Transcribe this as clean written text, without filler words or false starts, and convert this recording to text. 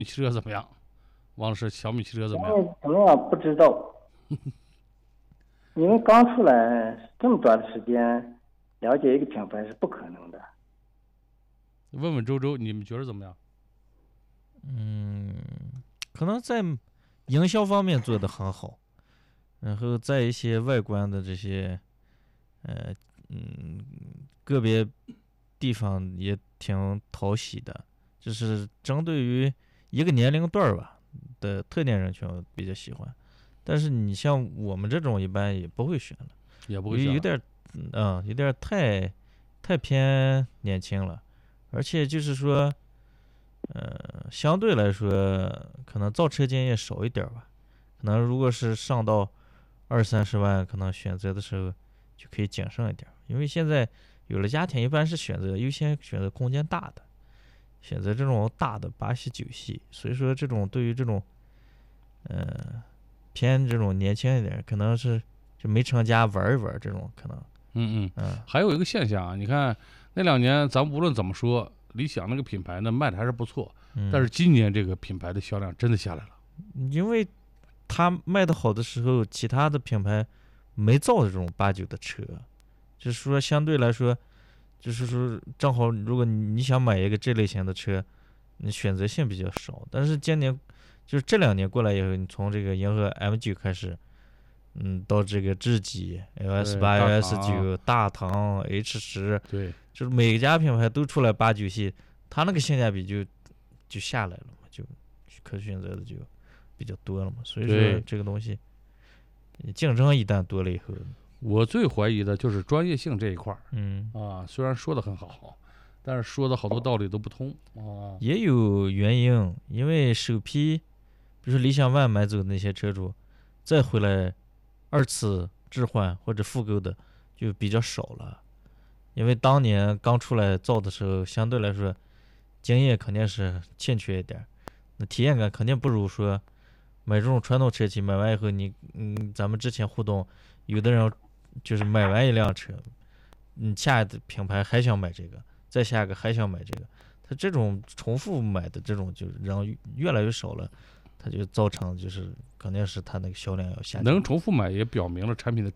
汽车怎么样？王老师，小米汽车怎么样？ 怎么样不知道，因为刚出来这么短的时间，了解一个品牌是不可能的。 问问周周，你们觉得怎么样？ 嗯，可能在营销方面做得很好，然后在一些外观的这些呃个别地方也挺讨喜的，就是针对于一个年龄段儿吧的特定人群我比较喜欢。但是你像我们这种一般也不会选了， 也不会选了。 有有点有点太偏年轻了，而且就是说，相对来说可能造车经验少一点吧，可能如果是上到20-30万，可能选择的时候就可以谨慎一点，因为现在有了家庭，一般是优先选择空间大的，选择这种大的8系9系，所以说这种对于这种偏这种年轻一点，可能是就没成家玩一玩这种可能。 还有一个现象啊，你看那2年，咱无论怎么说，理想那个品牌呢卖的还是不错，但是今年这个品牌的销量真的下来了。 因为它卖的好的时候，其他的品牌没造这种8、9的车，就是说相对来说，就是说正好如果你想买一个这类型的车，你选择性比较少。但是今年就是这2年过来以后，你从这个银河 M9开始，到这个智己 LS8、LS9、大唐 H10， 对， 就是每家品牌都出来8、9系，它那个性价比就下来了嘛，就可选择的就比较多了嘛。所以说这个东西竞争一旦多了以后， 我最怀疑的就是专业性这一块儿。虽然说的很好，但是说的好多道理都不通啊。 也有原因，因为首批，比如说理想ONE买走的那些车主，再回来2次置换或者复购的就比较少了，因为当年刚出来造的时候，相对来说经验肯定是欠缺一点，那体验感肯定不如说买这种传统车企买完以后你，咱们之前互动，有的人就是买完一辆车，下一个品牌还想买这个，再下一个还想买这个，他这种重复买的这种就人越来越少了，它就造成就是肯定是它那个销量要下降。 能重复买也表明了产品的